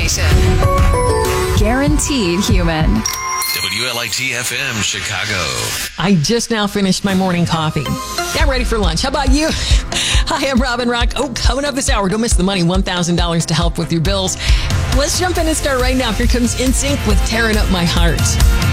station. Guaranteed human. WLIT-FM, Chicago. I just now finished my morning coffee. Got ready for lunch. How about you? Hi, I'm Robin Rock. Oh, coming up this hour, don't miss the money, $1,000 to help with your bills. Let's jump in and start right now. Here comes NSYNC with Tearing Up My Heart.